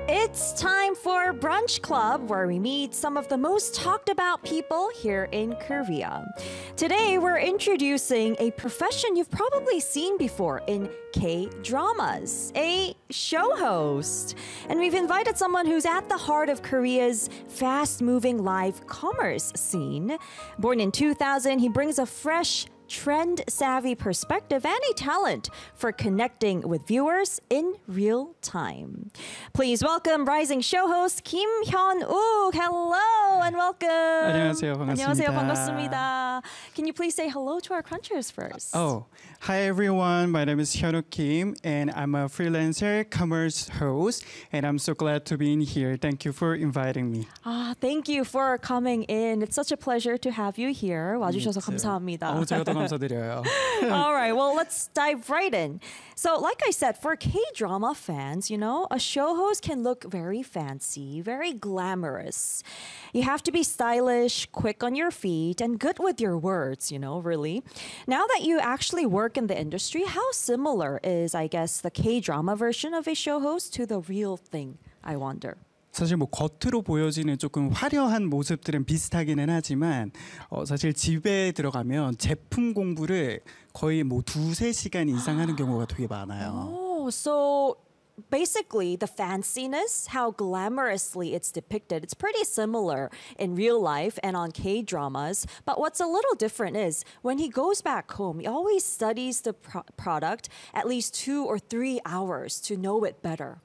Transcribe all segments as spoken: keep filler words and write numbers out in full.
It's time for Brunch Club, where we meet some of the most talked about people here in Korea. Today, we're introducing a profession you've probably seen before in K-dramas, a show host. And we've invited someone who's at the heart of Korea's fast-moving live commerce scene. Born in two thousand, he brings a fresh, trend-savvy perspective and a talent for connecting with viewers in real time. Please welcome rising show host Kim Hyun-uk. Hello and welcome. 안녕하세요. 반갑습니다. 안녕하세요. 반갑습니다. Can you please say hello to our crunchers first? Oh, hi everyone. My name is Hyun-uk Kim and I'm a freelancer commerce host and I'm so glad to be in here. Thank you for inviting me. Ah, thank you for coming in. It's such a pleasure to have you here. 와주셔서 감사합니다. 어, 제가 더 감사드려요. All right, well, let's dive right in. So, like I said, for K-drama fans, you know, a show host can look very fancy, very glamorous. You have to be stylish, quick on your feet, and good with your words, you know, really. Now that you actually work in the industry, how similar is, I guess, the K-drama version of a show host to the real thing, I wonder? 사실 뭐 겉으로 보여지는 조금 화려한 모습들은 비슷하기는 하지만 어 사실 집에 들어가면 제품 공부를 거의 뭐 두세 시간 이상 하는 경우가 되게 많아요. Oh, so basically the fanciness, how glamorously it's depicted, it's pretty similar in real life and on K-dramas. But what's a little different is when he goes back home, he always studies the pro product at least two or three hours to know it better.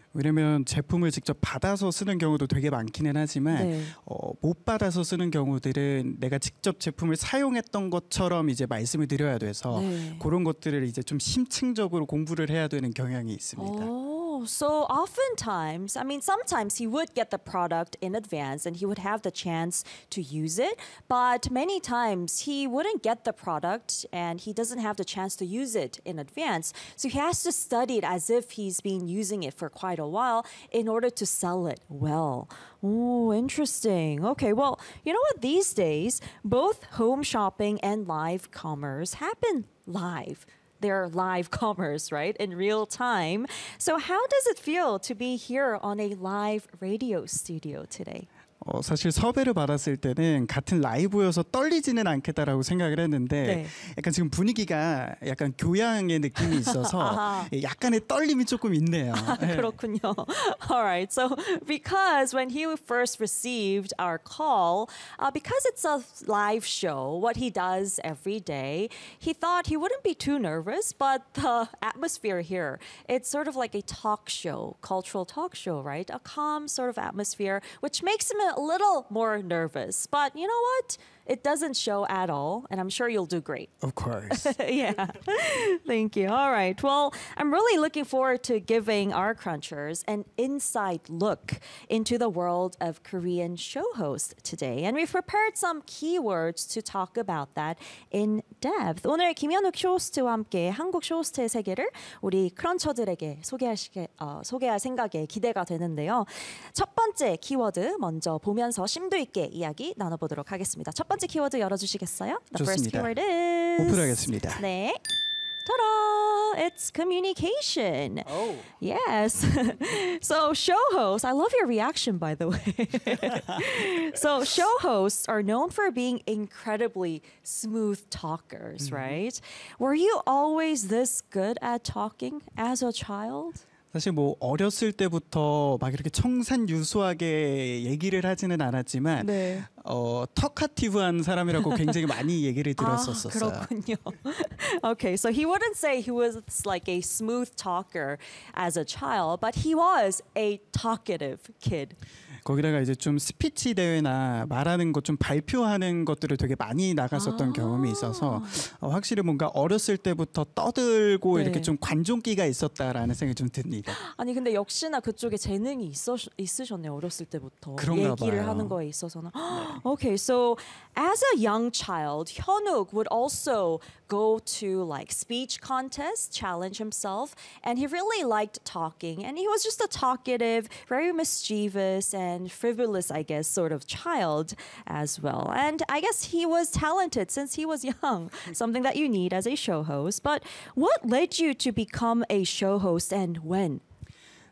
왜냐면 제품을 직접 받아서 쓰는 경우도 되게 많기는 하지만 네. 어, 못 받아서 쓰는 경우들은 내가 직접 제품을 사용했던 것처럼 이제 말씀을 드려야 돼서 네. 그런 것들을 이제 좀 심층적으로 공부를 해야 되는 경향이 있습니다. Oh, so oftentimes, I mean, sometimes he would get the product in advance and he would have the chance to use it, but many times he wouldn't get the product and he doesn't have the chance to use it in advance. So he has to study it as if he's been using it for quite a while in order to sell it well. Oh, interesting. Okay, well, you know what? These days, both home shopping and live commerce happen live. Their live commerce, right, in real time. So how does it feel to be here on a live radio studio today? 어, 사실 섭외를 받았을 때는 같은 라이브여서 떨리지는 않겠다라고 생각을 했는데 네. 약간 지금 분위기가 약간 교양의 느낌이 있어서 약간의 떨림이 조금 있네요. 네. 그렇군요. All right. So because when he first received our call, uh, because it's a live show, what he does every day, he thought he wouldn't be too nervous, but the atmosphere here, it's sort of like a talk show, cultural talk show, right? A calm sort of atmosphere, which makes him a little more nervous. But you know what? It doesn't show at all, and I'm sure you'll do great. Of course. Yeah. Thank you. All right. Well, I'm really looking forward to giving our crunchers an inside look into the world of Korean show host today. And we've prepared some keywords to talk about that in depth. 오늘 김현욱 쇼호스트와 함께 한국 쇼호스트의 세계를 우리 크런처들에게 소개하시게, 어, 소개할 생각에 기대가 되는데요. 첫 번째 키워드 먼저 보면서 심도 있게 이야기 나눠보도록 하겠습니다. 첫 번째 키워드 열어주시겠어요? The first 좋습니다. keyword is 오픈하겠습니다. 네. Ta-da! It's communication. Oh. Yes. So show hosts, I love your reaction, by the way. So show hosts are known for being incredibly smooth talkers, mm-hmm. right? Were you always this good at talking as a child? 사실 뭐 어렸을 때부터 막 이렇게 청산유수하게 얘기를 하지는 않았지만 네. 어, 터카티브한 사람이라고 굉장히 많이 얘기를 들었었어요. 아, 그렇군요. Okay, so he wouldn't say he was like a smooth talker as a child, but he was a talkative kid. 거기다가 이제 좀 스피치 대회나 말하는 것 좀 발표하는 것들을 되게 많이 나갔었던 아. 경험이 있어서 어, 확실히 뭔가 어렸을 때부터 떠들고 네. 이렇게 좀 관종기가 있었다라는 생각이 좀 듭니다. 아니 근데 역시나 그쪽에 재능이 있어, 있으셨네요. 어렸을 때부터 그런가 얘기를 봐요. 하는 거에 있어서는. Okay, so as a young child, Hyunuk would also go to like speech contests, challenge himself, and he really liked talking. And he was just a talkative, very mischievous and frivolous, I guess, sort of child as well. And I guess he was talented since he was young, something that you need as a show host. But what led you to become a show host and when?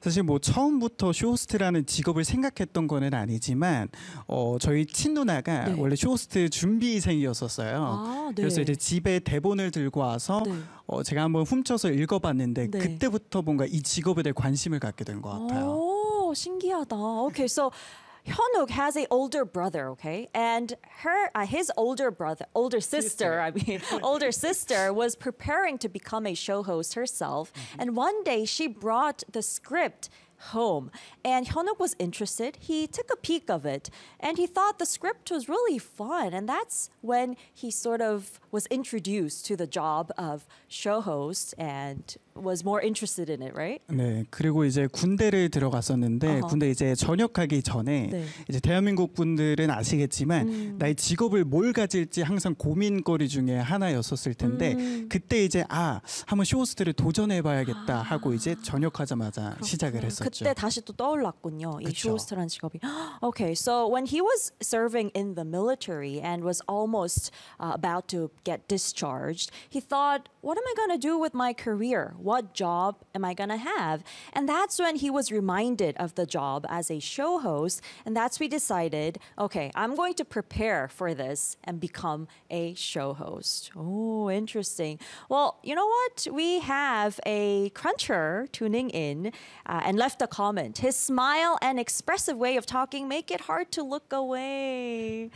사실 뭐 처음부터 쇼호스트라는 직업을 생각했던 거는 아니지만 어, 저희 친누나가 네. 원래 쇼호스트 준비생이었었어요. 아, 네. 그래서 이제 집에 대본을 들고 와서 네. 어, 제가 한번 훔쳐서 읽어봤는데 네. 그때부터 뭔가 이 직업에 대해 관심을 갖게 된 것 같아요. 오, 신기하다. Okay, so Hyunwook has a older brother, okay, and her, uh, his older brother, older sister, I mean, older sister was preparing to become a show host herself, and one day she brought the script home, and Hyunwook was interested. He took a peek of it, and he thought the script was really fun, and that's when he sort of was introduced to the job of show host and was more interested in it, right? 네, 그리고 이제 군대를 들어갔었는데 어허. 군대 이제 전역하기 전에 네. 이제 대한민국 분들은 아시겠지만 음. 나의 직업을 뭘 가질지 항상 고민거리 중에 하나였었을 텐데 음. 그때 이제 아 한번 쇼호스트를 도전해봐야겠다 하고 이제 전역하자마자 시작을 했었죠. 그때 다시 또 떠올랐군요. 이 그쵸. 쇼호스트라는 직업이. Okay, so when he was serving in the military and was almost uh, about to get discharged, he thought, what am I going to do with my career? What job am I going to have? And that's when he was reminded of the job as a show host, and that's when we decided, okay, I'm going to prepare for this and become a show host. Oh, interesting. Well, you know what? We have a cruncher tuning in uh, and left a comment. His smile and expressive way of talking make it hard to look away.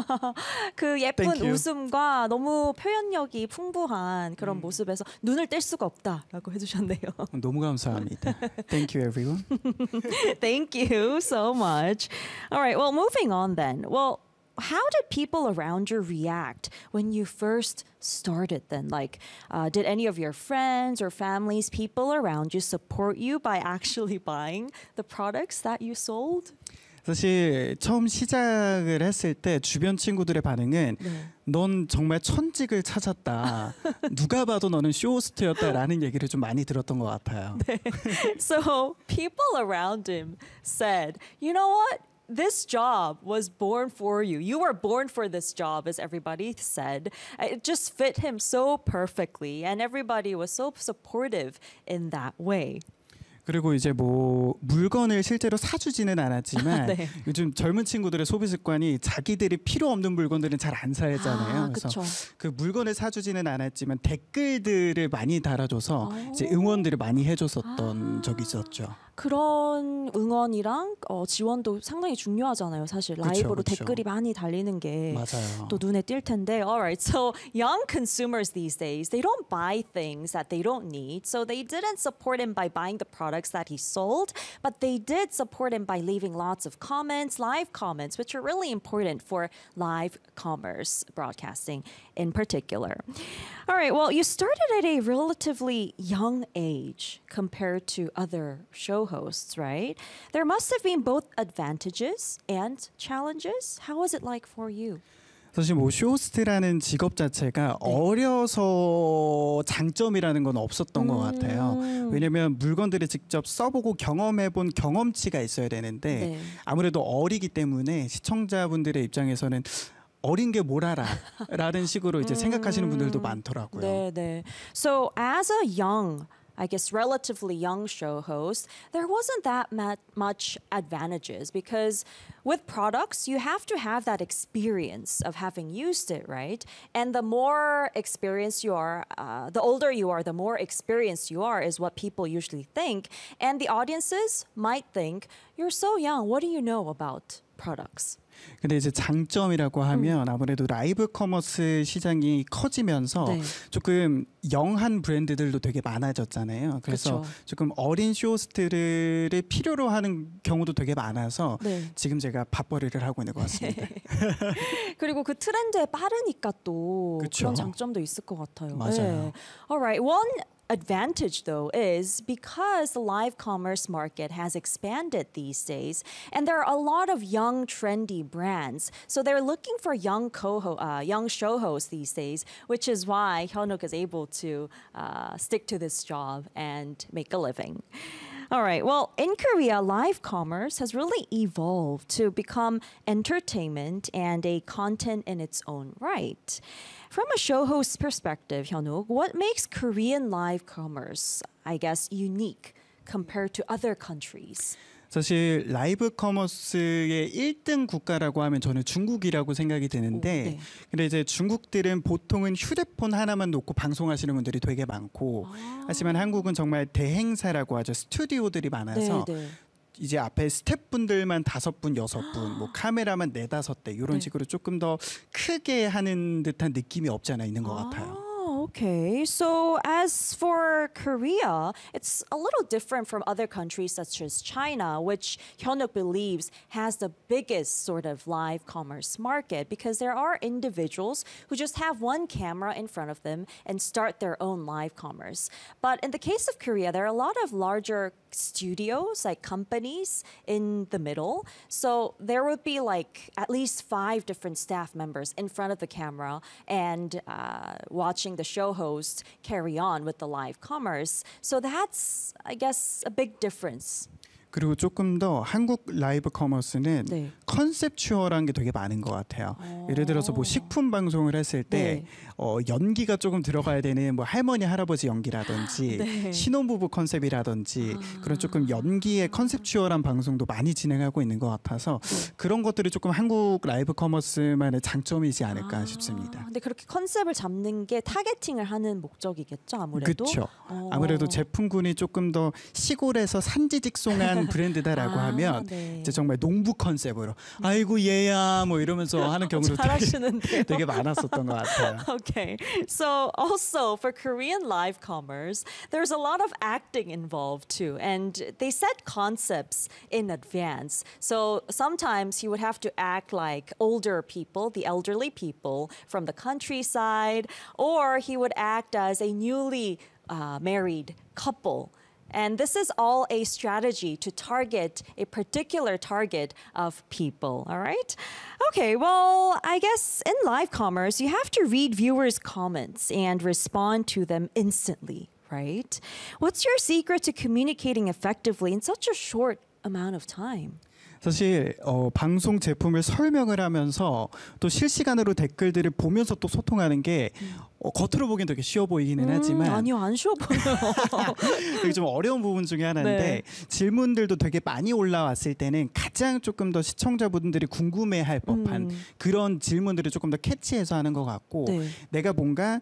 그 예쁜 Thank you. 웃음과 너무 표현력이 풍부한 그런 모습에서 눈을 뗄 수가 없다라고 해주셨네요. 너무 감사합니다. Thank you, everyone. Thank you so much. All right, well, moving on then. Well, how did people around you react when you first started then? Like, uh, did any of your friends or families, people around you support you by actually buying the products that you sold? 사실 처음 시작을 했을 때 주변 친구들의 반응은 네. 넌 정말 천직을 찾았다. 누가 봐도 너는 쇼호스트였다라는 얘기를 좀 많이 들었던 것 같아요. So people around him said, you know what? This job was born for you. You were born for this job, as everybody said. It just fit him so perfectly, and everybody was so supportive in that way. 그리고 이제 뭐 물건을 실제로 사주지는 않았지만 네. 요즘 젊은 친구들의 소비 습관이 자기들이 필요 없는 물건들은 잘 안 사잖아요. 아, 그래서 그쵸. 그 물건을 사주지는 않았지만 댓글들을 많이 달아줘서 오. 이제 응원들을 많이 해줬었던 적이 있었죠. 그런 응원이랑 어, 지원도 상당히 중요하잖아요. 사실 그쵸, 라이브로 그쵸. 댓글이 많이 달리는 게 맞아요. 또 눈에 띌 텐데. Alright, so young consumers these days, they don't buy things that they don't need. So they didn't support him by buying the products that he sold, but they did support him by leaving lots of comments, live comments, which are really important for live commerce broadcasting in particular. All right, well, you started at a relatively young age compared to other show hosts, right? There must have been both advantages and challenges. How was it like for you? 사실 뭐 쇼호스트라는 직업 자체가 네. 어려서 장점이라는 건 없었던 것 같아요. 왜냐하면 물건들을 직접 써보고 경험해본 경험치가 있어야 되는데 네. 아무래도 어리기 때문에 시청자분들의 입장에서는 어린 게 뭘 알아라는 식으로 이제 생각하시는 분들도 많더라고요. 네, 네. So as a young, I guess relatively young show host, there wasn't that ma- much advantages because with products, you have to have that experience of having used it, right? And the more experienced you are, uh, the older you are, the more experienced you are is what people usually think. And the audiences might think, you're so young, what do you know about products? 근데 이제 장점이라고 하면 아무래도 라이브 커머스 시장이 커지면서 네. 조금 영한 브랜드들도 되게 많아졌잖아요. 그래서 그쵸. 조금 어린 쇼호스트를 필요로 하는 경우도 되게 많아서 네. 지금 제가 밥벌이를 하고 있는 것 같습니다. 그리고 그 트렌드에 빠르니까 또 그쵸. 그런 장점도 있을 것 같아요. 맞아요. 네. Alright, one advantage though is because the live commerce market has expanded these days and there are a lot of young trendy brands. So they're looking for young co uh, young show hosts these days, which is why Hyunwook is able to uh, stick to this job and make a living. All right. Well, in Korea, live commerce has really evolved to become entertainment and a content in its own right. From a show host perspective, Hyunwook, what makes Korean live commerce, I guess, unique compared to other countries? 사실 라이브 커머스의 일 등 국가라고 하면 저는 중국이라고 생각이 드는데 오, 네. 근데 이제 중국들은 보통은 휴대폰 하나만 놓고 방송하시는 분들이 되게 많고 아. 하지만 한국은 정말 대행사라고 하죠. 스튜디오들이 많아서 네, 네. 이제 앞에 스태프분들만 다섯 분, 여섯 분, 뭐 카메라만 네 다섯 대 이런 네. 식으로 조금 더 크게 하는 듯한 느낌이 없지 않아 있는 것 같아요. Oh, okay. So as for Korea, it's a little different from other countries such as China, which Hyunwook believes has the biggest sort of live commerce market because there are individuals who just have one camera in front of them and start their own live commerce. But in the case of Korea, there are a lot of larger studios, like companies in the middle. So there would be like at least five different staff members in front of the camera and uh, watching the show host carry on with the live commerce. So that's, I guess, a big difference. 그리고 조금 더 한국 라이브 커머스는 네. 컨셉추얼한 게 되게 많은 것 같아요. 오. 예를 들어서 뭐 식품 방송을 했을 때 네. 어, 연기가 조금 들어가야 되는 뭐 할머니 할아버지 연기라든지 네. 신혼부부 컨셉이라든지 그런 조금 연기의 컨셉추얼한 방송도 많이 진행하고 있는 것 같아서 네. 그런 것들이 조금 한국 라이브 커머스만의 장점이지 않을까 아, 싶습니다. 근데 그렇게 컨셉을 잡는 게 타겟팅을 하는 목적이겠죠, 아무래도. 그렇죠. 어. 아무래도 제품군이 조금 더 시골에서 산지직송한 브랜드다라고 아, 하면 네. 이제 정말 농부 컨셉으로 아이고 얘야 뭐 이러면서 하는 경우도 되게, 잘하시는데요. 되게 많았었던 것 같아요. Okay, so also for Korean live commerce, there's a lot of acting involved too, and they set concepts in advance. So sometimes he would have to act like older people, the elderly people from the countryside, or he would act as a newly uh, married couple. And this is all a strategy to target a particular target of people, all right? Okay, well, I guess in live commerce, you have to read viewers' comments and respond to them instantly, right? What's your secret to communicating effectively in such a short amount of time? 사실 어, 방송 제품을 설명을 하면서 또 실시간으로 댓글들을 보면서 또 소통하는 게 어, 겉으로 보기엔 되게 쉬워 보이기는 하지만 음, 아니요, 안 쉬워 보여요. 되게 좀 어려운 부분 중에 하나인데 네. 질문들도 되게 많이 올라왔을 때는 가장 조금 더 시청자분들이 궁금해할 법한 음. 그런 질문들을 조금 더 캐치해서 하는 것 같고 네. 내가 뭔가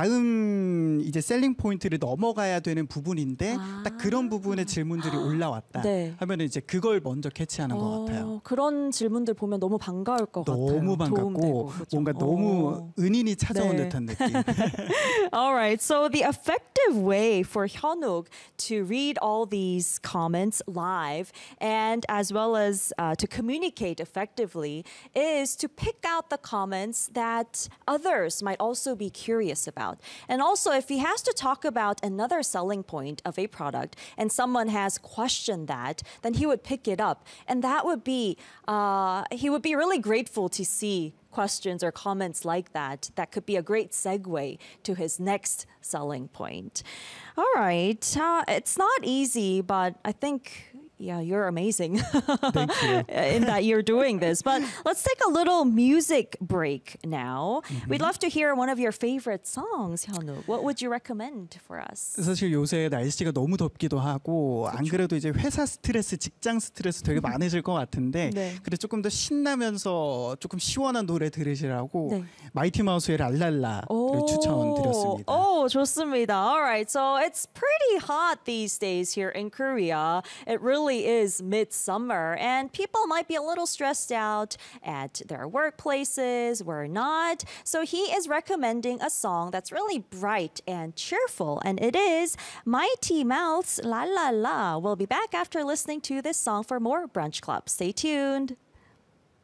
다음 이제 셀링 포인트를 넘어가야 되는 부분인데 아. 딱 그런 부분에 질문들이 올라왔다 네. 하면 이제 그걸 먼저 캐치하는 것 같아요. 어, 그런 질문들 보면 너무 반가울 것 같아요. 너무 반갑고 도움되고, 그죠? 뭔가 어. 너무 은인이 찾아온 네. 듯한 느낌. All right. So the effective way for Hyunwook to read all these comments live and as well as uh, to communicate effectively is to pick out the comments that others might also be curious about. And also if he has to talk about another selling point of a product and someone has questioned that, then he would pick it up. And that would be, uh, he would be really grateful to see questions or comments like that. That could be a great segue to his next selling point. All right. Uh, it's not easy, but I think, yeah, you're amazing Thank you. in that you're doing this. But let's take a little music break now. We'd love to hear one of your favorite songs, Hyunwook. What would you recommend for us? 사실 요새 날씨가 너무 덥기도 하고 안 그래도 이제 회사 스트레스, 직장 스트레스 되게 많으실 것 같은데 네. 그래 조금 더 신나면서 조금 시원한 노래 들으시라고 네. 마이티 마우스의 랄랄라를 추천드렸습니다. Oh, 좋습니다. All right. So it's pretty hot these days here in Korea. It really is midsummer and people might be a little stressed out at their workplaces. We're not. So he is recommending a song that's really bright and cheerful, and it is Mighty Mouth's La La La. We'll be back after listening to this song for more Brunch Club. Stay tuned.